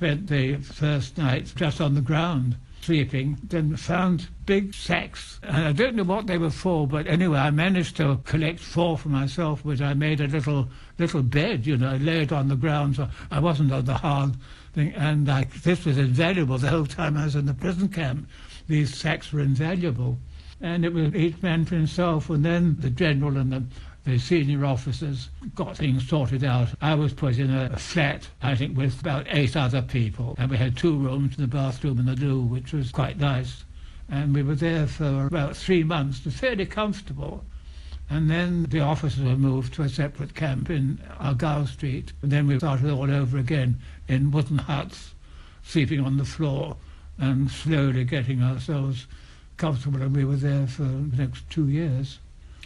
spent the first night just on the ground, sleeping, then found big sacks. And I don't know what they were for, but anyway, I managed to collect 4 for myself, which I made a little bed, I laid on the ground, so I wasn't on the hard thing. And this was invaluable the whole time I was in the prison camp. These sacks were invaluable. And it was each man for himself, and then the general and the senior officers got things sorted out. I was put in a flat, I think, with about 8 other people, and we had 2 rooms, the bathroom and the loo, which was quite nice. And we were there for about 3 months, fairly comfortable. And then the officers were moved to a separate camp in Argyle Street, and then we started all over again in wooden huts, sleeping on the floor, and slowly getting ourselves comfortable, and we were there for the next 2 years.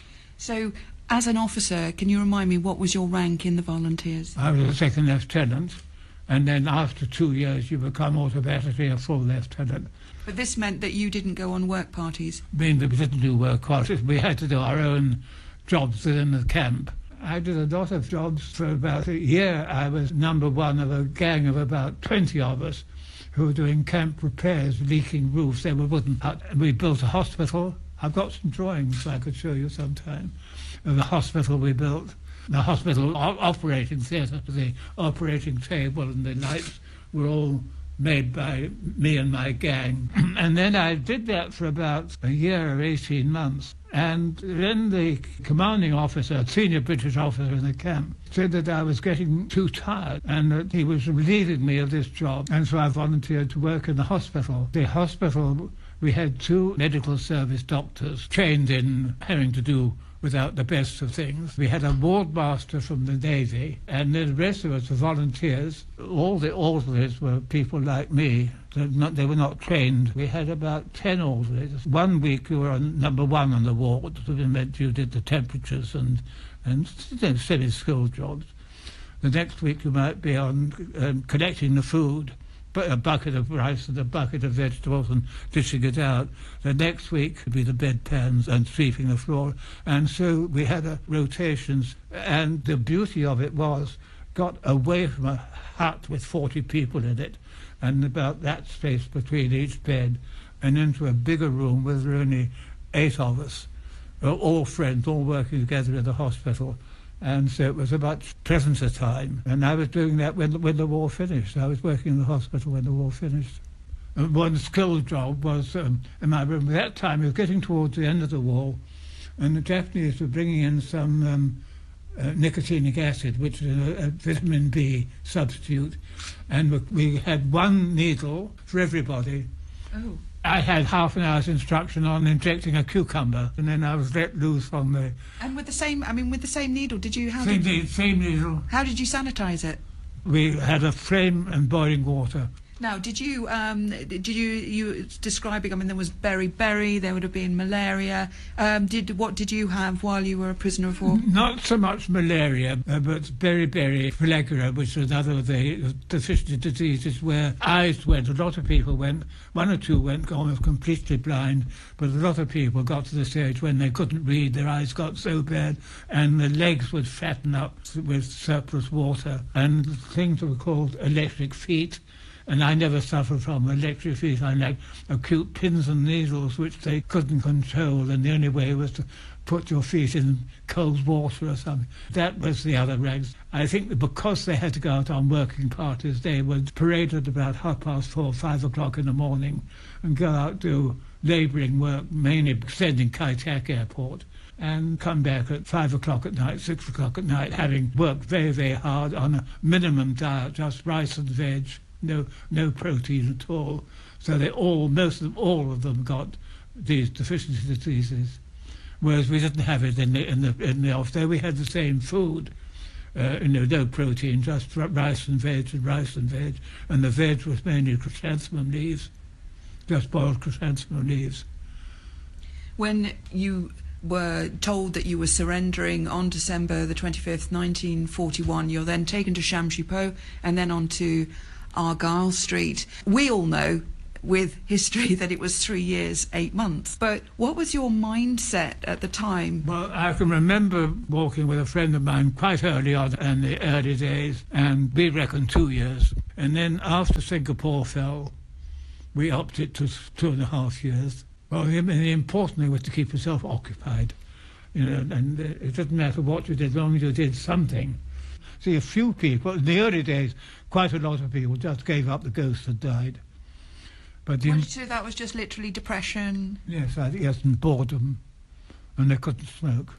So, as an officer, can you remind me what was your rank in the volunteers? I was a second lieutenant, and then after 2 years you become automatically a full lieutenant. But this meant that you didn't go on work parties? Meaning that we didn't do work parties. We had to do our own jobs within the camp. I did a lot of jobs. For about a year I was number 1 of a gang of about 20 of us who were doing camp repairs, leaking roofs. They were wooden huts. We built a hospital. I've got some drawings I could show you sometime of the hospital we built. The hospital operating theatre, the operating table and the lights were all made by me and my gang. And then I did that for about a year or 18 months. And then the commanding officer, senior British officer in the camp, said that I was getting too tired and that he was relieving me of this job. And so I volunteered to work in the hospital. The hospital, we had 2 medical service doctors trained in having to do without the best of things. We had a ward master from the Navy, and the rest of us were volunteers. All the orderlies were people like me. They were not trained. We had about 10 orderlies. 1 week you were on number 1 on the ward, so it meant you did the temperatures and semi-skilled jobs. The next week you might be on collecting the food, a bucket of rice and a bucket of vegetables and dishing it out. The next week would be the bedpans and sweeping the floor. And so we had rotations, and the beauty of it was got away from a hut with 40 people in it and about that space between each bed and into a bigger room where there were only 8 of us, all friends, all working together in the hospital. And so it was a much pleasanter time. And I was doing that when the war finished. I was working in the hospital when the war finished. And one skilled job was in my room. At that time, it was getting towards the end of the war, and the Japanese were bringing in some nicotinic acid, which is a vitamin B substitute. And we had 1 needle for everybody. Oh. I had half an hour's instruction on injecting a cucumber, and then I was let loose on the... And with the same needle, did you... Same needle. How did you sanitize it? We had a flame and boiling water. Now, did you describing, there was beriberi, there would have been malaria. What did you have while you were a prisoner of war? Not so much malaria, but beriberi, phyllegera, which was another of the deficiency diseases where eyes went. A lot of people went, 1 or 2 went almost completely blind, but a lot of people got to the stage when they couldn't read, their eyes got so bad, and the legs would fatten up with surplus water, and things that were called electric feet. And I never suffered from electric feet. I had acute pins and needles which they couldn't control, and the only way was to put your feet in cold water or something. That was the other rags. I think that because they had to go out on working parties, they would parade at about 4:30, 5 o'clock in the morning and go out do labouring work, mainly sending Kai Tak Airport, and come back at 5 o'clock at night, 6 o'clock at night, having worked very, very hard on a minimum diet, just rice and veg. No protein at all. So all of them got these deficiency diseases, whereas we didn't have it in the off. There we had the same food, no protein, just rice and veg, and the veg was mainly chrysanthemum leaves, just boiled chrysanthemum leaves. When you were told that you were surrendering on December the 25th, 1941, you're then taken to Shamshi Po and then on to Argyle Street. We all know with history that it was 3 years, 8 months. But what was your mindset at the time? Well, I can remember walking with a friend of mine quite early on in the early days, and we reckoned 2 years. And then after Singapore fell, we upped it to 2.5 years. Well, the important thing was to keep yourself occupied, and it didn't matter what you did, as long as you did something. See, a few people, in the early days, quite a lot of people just gave up the ghost and died. But So that was just literally depression? Yes, and boredom, and they couldn't smoke.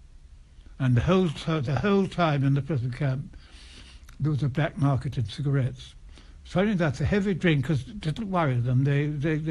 And the whole time in the prison camp, there was a black market in cigarettes. Funny that the heavy drinkers didn't worry them. They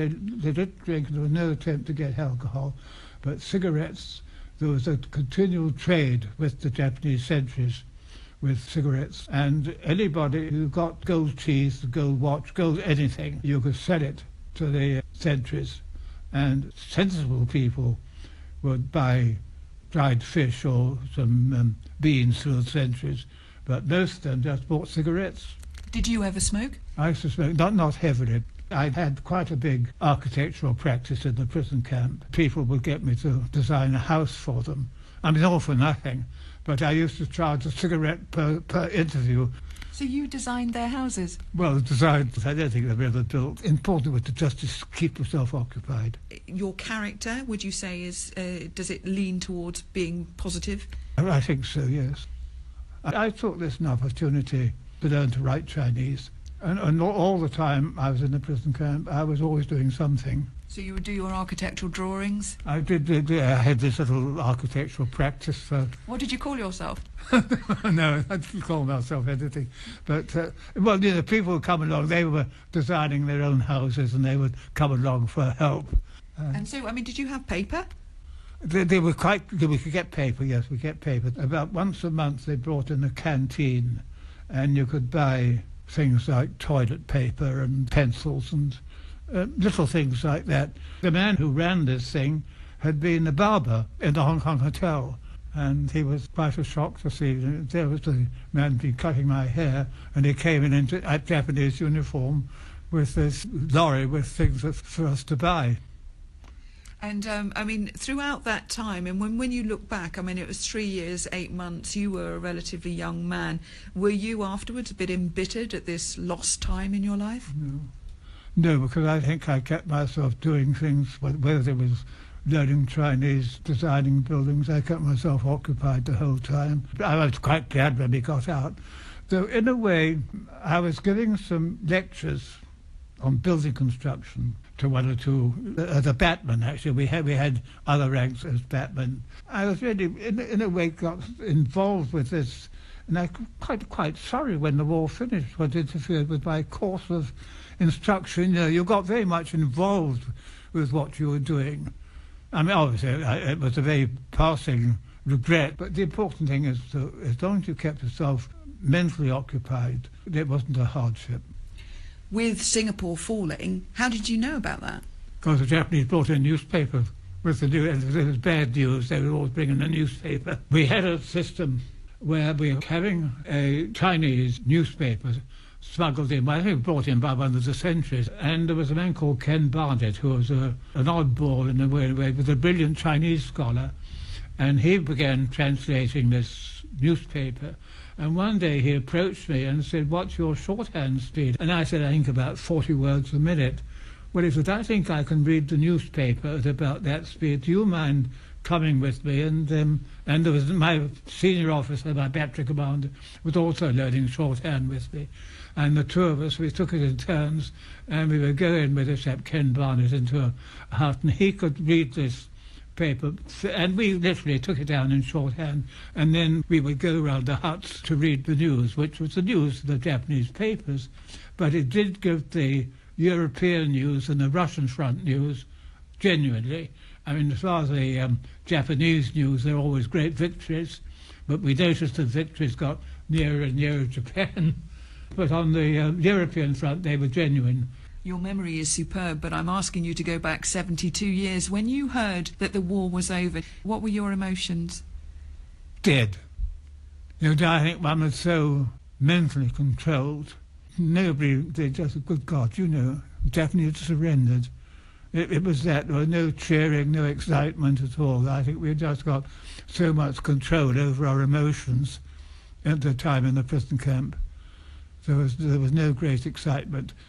did drink, and there was no attempt to get alcohol. But cigarettes, there was a continual trade with the Japanese sentries with cigarettes. And anybody who got gold teeth, gold watch, gold anything, you could sell it to the sentries. And sensible people would buy dried fish or some beans through the sentries. But most of them just bought cigarettes. Did you ever smoke? I used to smoke, not heavily. I had quite a big architectural practice in the prison camp. People would get me to design a house for them. I mean, all for nothing, but I used to charge a cigarette per interview. So you designed their houses? Well, the designs, I don't think they were ever built. Important was to just keep yourself occupied. Your character, would you say, does it lean towards being positive? I think so, yes. I took this as an opportunity to learn to write Chinese. And all the time I was in the prison camp, I was always doing something. So you would do your architectural drawings? I did. I had this little architectural practice. What did you call yourself? No, I didn't call myself anything. But, people would come along. They were designing their own houses, and they would come along for help. And so, I mean, did you have paper? We could get paper, yes, we get paper. About once a month they brought in a canteen, and you could buy things like toilet paper and pencils and little things like that. The man who ran this thing had been a barber in the Hong Kong hotel, and he was quite a shock to see there was the man been cutting my hair, and he came in a Japanese uniform with this lorry with things for us to buy. And, I mean, throughout that time, and when you look back, I mean, it was 3 years, 8 months, you were a relatively young man. Were you afterwards a bit embittered at this lost time in your life? No, because I think I kept myself doing things, whether it was learning Chinese, designing buildings, I kept myself occupied the whole time. I was quite glad when we got out. Though, in a way, I was giving some lectures on building construction to one or two, as a batman, actually. We had other ranks as batman. I was really, in a way, got involved with this, and I was quite sorry when the war finished, what interfered with my course of instruction. You got very much involved with what you were doing. I mean, obviously, it was a very passing regret, but the important thing is that as long as you kept yourself mentally occupied, it wasn't a hardship. With Singapore falling, how did you know about that? Because the Japanese brought in a newspaper with the news, and if it was bad news, they would always bring in a newspaper. We had a system where we were having a Chinese newspaper smuggled in, I think brought in by one of the sentries, and there was a man called Ken Barnett, who was an oddball in a way, was a brilliant Chinese scholar, and he began translating this newspaper. And one day he approached me and said, "What's your shorthand speed?" And I said, "I think about 40 words a minute." Well, he said, "I think I can read the newspaper at about that speed. Do you mind coming with me?" And there was my senior officer, my battery commander, was also learning shorthand with me. And the two of us, we took it in turns, and we would go in with this chap, Ken Barnett, into a hut, and he could read this paper, and we literally took it down in shorthand, and then we would go around the huts to read the news, which was the news of the Japanese papers, but it did give the European news and the Russian front news genuinely. I mean, as far as the Japanese news, they're always great victories, but we noticed the victories got nearer and nearer Japan, but on the European front, they were genuine. Your memory is superb, but I'm asking you to go back 72 years. When you heard that the war was over, what were your emotions? Dead. I think one was so mentally controlled. Nobody, they just, good God, definitely surrendered. It was that. There was no cheering, no excitement at all. I think we just got so much control over our emotions at the time in the prison camp. There was no great excitement.